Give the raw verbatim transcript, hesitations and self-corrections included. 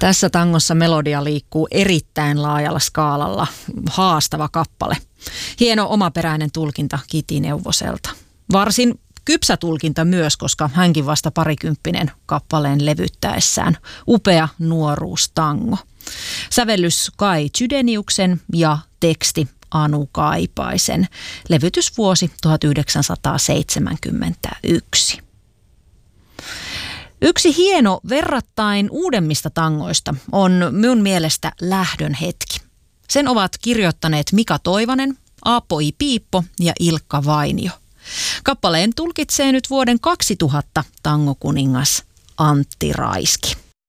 Tässä tangossa melodia liikkuu erittäin laajalla skaalalla. Haastava kappale. Hieno omaperäinen tulkinta Kiti Neuvoselta. Varsin kypsä tulkinta myös, koska hänkin vasta parikymppinen kappaleen levyttäessään. Upea nuoruustango. Sävellys Kai Chydeniuksen ja teksti Anu Kaipaisen. Levytysvuosi tuhatyhdeksänsataaseitsemänkymmentäyksi. Yksi hieno verrattain uudemmista tangoista on minun mielestä Lähdön hetki. Sen ovat kirjoittaneet Mika Toivonen, Aapo I. Piippo ja Ilkka Vainio. Kappaleen tulkitsee nyt vuoden kaksituhatta tangokuningas Antti Raiski.